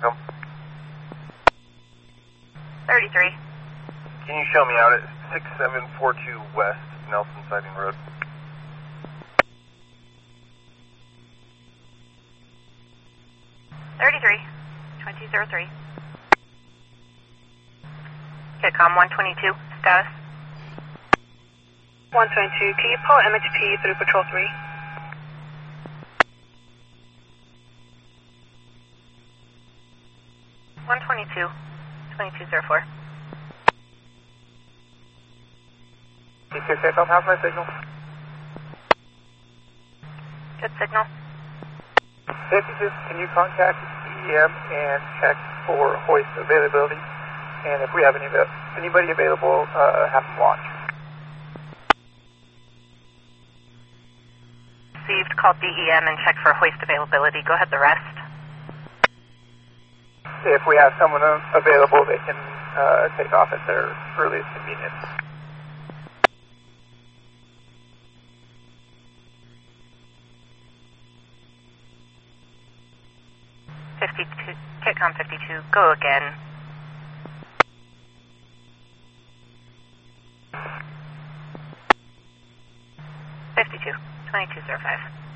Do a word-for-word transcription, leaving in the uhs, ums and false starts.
Come. thirty-three. Can you show me out at six seven four two West Nelson Siding Road? thirty-three. twenty oh three. Kitcom one twenty-two. Status. one twenty-two. Can you pull M H P through Patrol three? one twenty-two. twenty-two oh four. T two Kitcom, how's my signal? Good signal. fifty-two, can you contact E M and check for hoist availability? And if we have any anybody available, uh, have them launch. Received. Call D E M and check for hoist availability. Go ahead, the rest. If we have someone available, they can uh, take off at their earliest convenience. fifty-two. Kitcom fifty-two. Go again. fifty-two. twenty-two oh five.